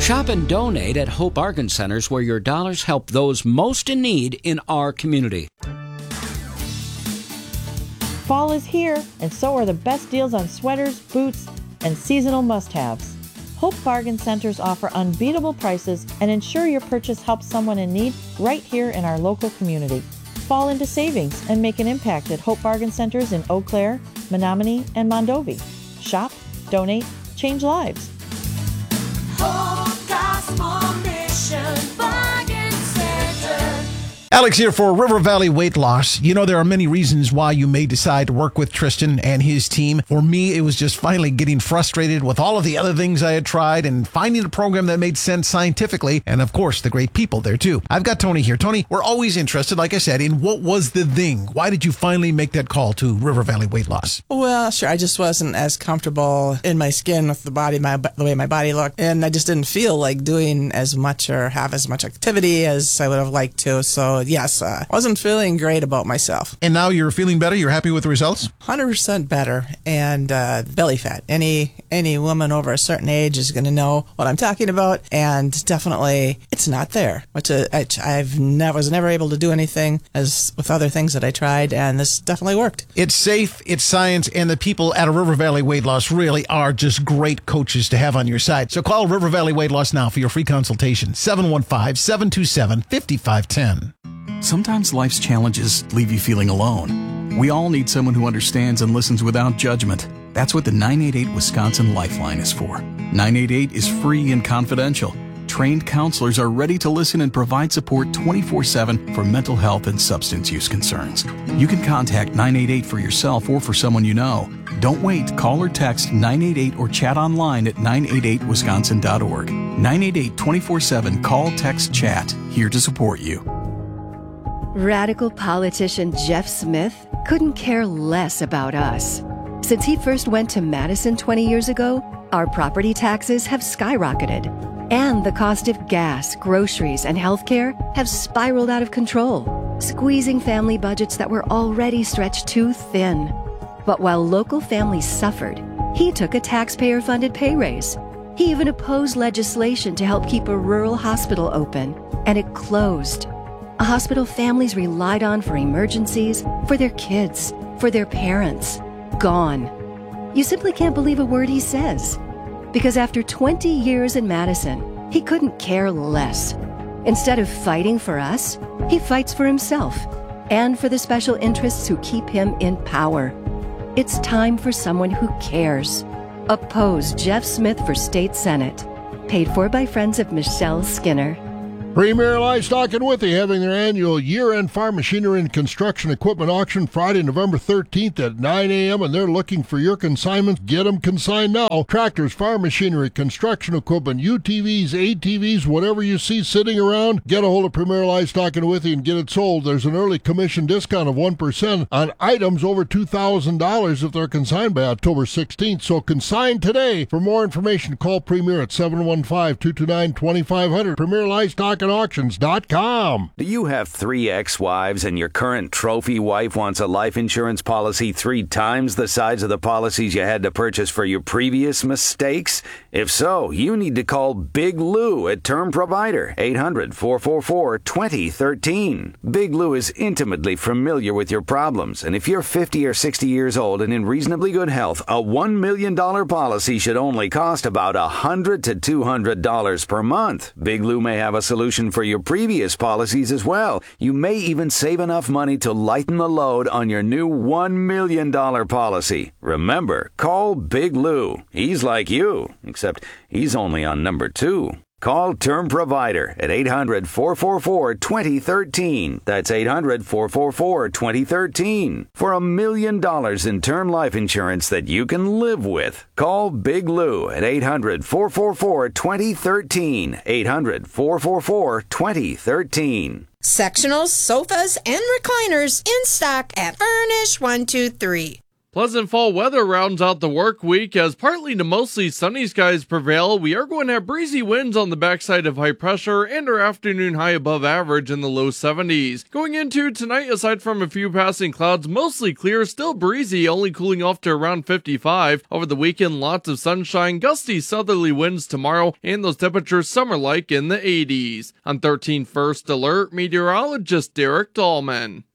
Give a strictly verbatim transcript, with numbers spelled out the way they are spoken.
Shop and donate at Hope Bargain Centers, where your dollars help those most in need in our community. Fall is here, and so are the best deals on sweaters, boots, and seasonal must-haves. Hope Bargain Centers offer unbeatable prices and ensure your purchase helps someone in need right here in our local community. Fall into savings and make an impact at Hope Bargain Centers in Eau Claire, Menominee, and Mondovi. Shop, donate, change lives. Hope Gospel Mission Bargain Center. Alex here for River Valley Weight Loss. You know, there are many reasons why you may decide to work with Tristan and his team. For me, it was just finally getting frustrated with all of the other things I had tried and finding a program that made sense scientifically, and of course, the great people there too. I've got Tony here. Tony, we're always interested, like I said, in what was the thing? Why did you finally make that call to River Valley Weight Loss? Well, sure. I just wasn't as comfortable in my skin with the body, my the way my body looked, and I just didn't feel like doing as much or have as much activity as I would have liked to. So yes, I uh, wasn't feeling great about myself. And now you're feeling better? You're happy with the results? one hundred percent better. And uh, belly fat. Any any woman over a certain age is going to know what I'm talking about. And definitely, it's not there. Which uh, I, I've never was never able to do anything as with other things that I tried, and this definitely worked. It's safe, it's science, and the people at a River Valley Weight Loss really are just great coaches to have on your side. So call River Valley Weight Loss now for your free consultation. seven one five, seven two seven, five five one zero. Sometimes life's challenges leave you feeling alone. We all need someone who understands and listens without judgment. That's what the nine eight eight Wisconsin Lifeline is for. nine eight eight is free and confidential. Trained counselors are ready to listen and provide support twenty-four seven for mental health and substance use concerns. You can contact nine eight eight for yourself or for someone you know. Don't wait. Call or text nine eight eight or chat online at nine eight eight wisconsin dot org. nine eight eight, twenty-four seven, call, text, chat. Here to support you. Radical politician Jeff Smith couldn't care less about us. Since he first went to Madison twenty years ago, our property taxes have skyrocketed, and the cost of gas, groceries, and healthcare have spiraled out of control, squeezing family budgets that were already stretched too thin. But while local families suffered, he took a taxpayer-funded pay raise. He even opposed legislation to help keep a rural hospital open, and it closed. A hospital families relied on for emergencies, for their kids, for their parents. Gone. You simply can't believe a word he says. Because after twenty years in Madison, he couldn't care less. Instead of fighting for us, he fights for himself and for the special interests who keep him in power. It's time for someone who cares. Oppose Jeff Smith for State Senate. Paid for by friends of Michelle Skinner. Premier Livestock and Withee having their annual year-end farm machinery and construction equipment auction Friday, November thirteenth at nine a.m. and they're looking for your consignments. Get them consigned now. Tractors, farm machinery, construction equipment, U T Vs, A T Vs, whatever you see sitting around, get a hold of Premier Livestock and Withee and get it sold. There's an early commission discount of one percent on items over two thousand dollars if they're consigned by October sixteenth. So consign today. For more information, call Premier at seven one five, two two nine, two five zero zero. Premier Livestock and Auctions dot com. Do you have three ex-wives and your current trophy wife wants a life insurance policy three times the size of the policies you had to purchase for your previous mistakes? If so, you need to call Big Lou at Term Provider, eight hundred, four four four, two zero one three. Big Lou is intimately familiar with your problems, and if you're fifty or sixty years old and in reasonably good health, a one million dollars policy should only cost about one hundred to two hundred dollars per month. Big Lou may have a solution for your previous policies as well. You may even save enough money to lighten the load on your new one million dollars policy. Remember, call Big Lou. He's like you, except he's only on number two. Call Term Provider at eight hundred, four four four, two zero one three. That's eight hundred, four four four, two zero one three. For a million dollars in term life insurance that you can live with. Call Big Lou at eight hundred, four four four, two zero one three. eight hundred, four four four, two zero one three. Sectionals, sofas, and recliners in stock at Furnish one two three. Pleasant fall weather rounds out the work week as partly to mostly sunny skies prevail. We are going to have breezy winds on the backside of high pressure and our afternoon high above average in the low seventies. Going into tonight, aside from a few passing clouds, mostly clear, still breezy, only cooling off to around fifty-five. Over the weekend, lots of sunshine, gusty southerly winds tomorrow, and those temperatures summer-like in the eighties. On thirteen First Alert, meteorologist Derek Dahlman.